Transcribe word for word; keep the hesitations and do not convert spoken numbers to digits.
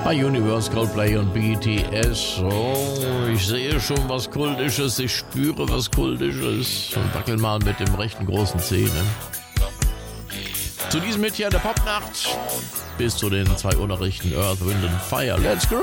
My Universe, Coldplay und B T S. Oh, ich sehe schon was Kultisches, ich spüre was Kultisches und wackel mal mit dem rechten großen Zeh. Ne? Zu diesem Hit hier der Popnacht bis zu den zwei Uhr Nachrichten Earth, Wind and Fire. Let's go!